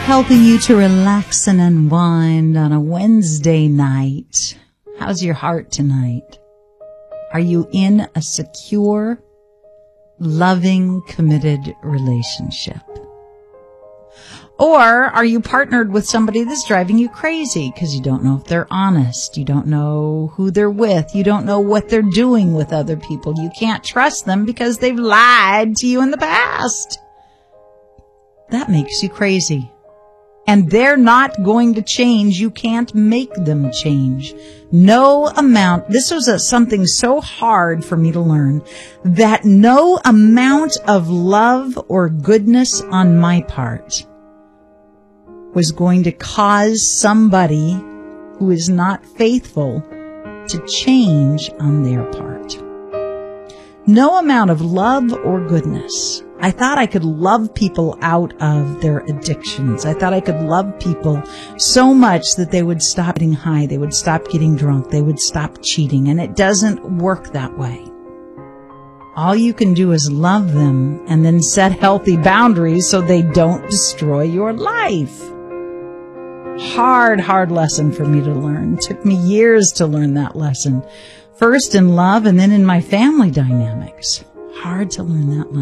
helping you to relax and unwind on a Wednesday night. How's your heart tonight? Are you in a secure, loving, committed relationship? Or are you partnered with somebody that's driving you crazy because you don't know if they're honest, you don't know who they're with, you don't know what they're doing with other people, you can't trust them because they've lied to you in the past? That makes you crazy. And they're not going to change. You can't make them change. No amount. This was something so hard for me to learn, that no amount of love or goodness on my part was going to cause somebody who is not faithful to change on their part. No amount of love or goodness. I thought I could love people out of their addictions. I thought I could love people so much that they would stop getting high, they would stop getting drunk, they would stop cheating, and it doesn't work that way. All you can do is love them and then set healthy boundaries so they don't destroy your life. Hard lesson for me to learn. It took me years to learn that lesson. First in love and then in my family dynamics. Hard to learn that lesson.